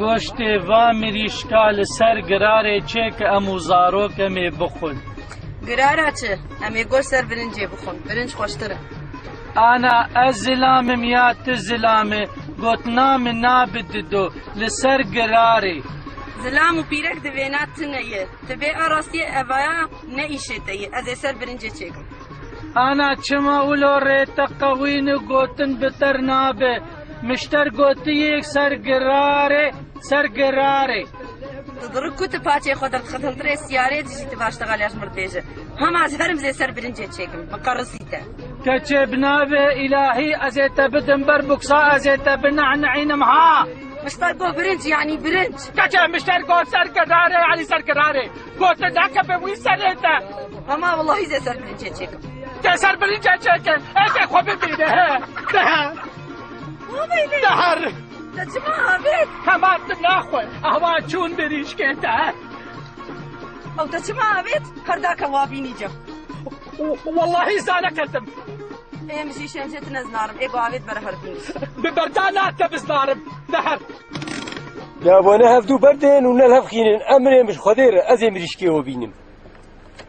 گۆشتێ وا مریشکا لەسەر گرارێ چێ کە ئەموو زارۆکەمێ بخۆن. گرارە چ؟ ئەمێ گۆشت سەر برنجێ بخۆن، برنج خۆشترە. ئانا ئەس زلامم یا تو زلامێ گوتنامە نابددۆ لەسەر گرارێ. زلام و پیرەک دەوێنات تنەیە، دەبێ ئاڕاستیە ئەڤایە نەئیشێتەیە، ئەزێ سەر برنجێ چێکم. ئانا چما ولۆ ڕێتە قەوینە گوتن بتەر نابێ، مشتەر گوتیەک سەر گرارێ سەر گرارێ. دڕک کوتە پاچێ خۆ دەرخەتەندرێ سیارێ دژیتە باشتەغالیاش مردێژە. هەماز هەرم زێ سەر برنجێ چێکم، بەقەڕسیتە. کەچێ بنابێ ئیلاهی ئەزێتە بدم بەر بوکسا ئەزێتە بنەعنەعینم ها. مشتەر گۆ برنج یعنی برنج. کەچێ مشتەر گۆ سەر گرارێ علی سەر گرارێ. گۆتە داکە بە وی سەرێتە. هەما وەڵڵاهی زێ سەر برنجێ چێکم. تێ سەر برنجێ چێکن، ئێکێ خۆ ببینە هە. دەهەر. دەچما ئاوێت. هەماتم ناخۆی، ئەوا چوون بریشکێتە. ئەو دەچما ئاوێت، هەرداکە وابینی جە. واللهی زانەکەتم. ئێمەشی شەمشێت نەزنارم، ئێگۆ ئاوێت بەرە هەربین. ببەردا ناتە بزنارم، دەهەر. دابۆنە هەفتوو بەردێن و نەل هەفخینن ئەمرێ مش خۆدێرە ئەزێ مریشکێوە بینم.